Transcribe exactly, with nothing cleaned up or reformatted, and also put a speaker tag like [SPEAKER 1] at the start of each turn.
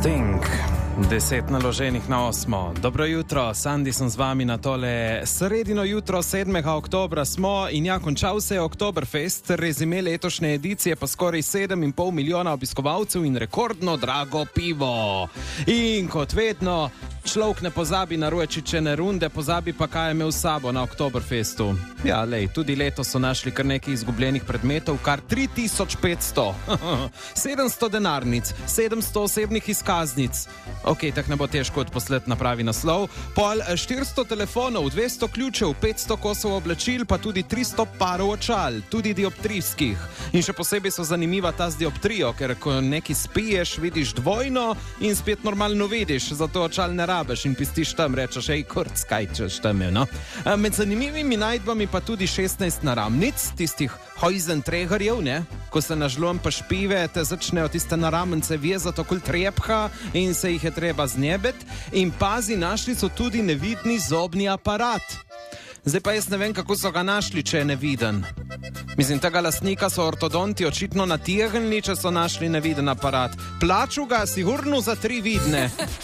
[SPEAKER 1] Sting, deset naloženih na osmo. Dobro jutro, Sandi sem z vami na tole sredino jutro, sedmega oktobra smo in ja, končal se je Oktoberfest, rezime letošnje edicije pa skoraj sedem in pol milijona obiskovalcev in rekordno drago pivo. In kot vedno, človek ne pozabi na Rujčičene runde, pozabi pa, kaj je imel s sabo na Oktoberfestu. Ja, lej, tudi letos so našli kar nekaj izgubljenih predmetov, kar tri tisoč petsto. sedemsto denarnic, sedemsto osebnih izkaznic. Ok, tak ne bo težko odposlati na pravi naslov. Pol štiristo telefonov, dvesto ključev, petsto kosov oblačil, pa tudi tristo parov očal, tudi dioptrijskih. In še posebej so zanimiva ta z dioptrijo, ker ko nekaj spiješ, vidiš dvojno in spet normalno vidiš, zato očal ne rabeš in pistiš tam, rečeš, ej, kurc, kaj češ tam je, no? Med zanimivimi najdbami pa tudi šestnajst naramnic, tistih hojzentregarjev, ne? Ko se na žlom pa špive, te začnejo tiste naramnice vezati okoli trepka in se jih je treba znebet. In pazi, našli so tudi nevidni zobni aparat. Zdaj pa jaz ne vem, kako so ga našli, če je neviden. Mislim, tega lastnika so ortodonti očitno nategnili, če so našli neviden aparat. Plaču ga sigurno za tri vidne.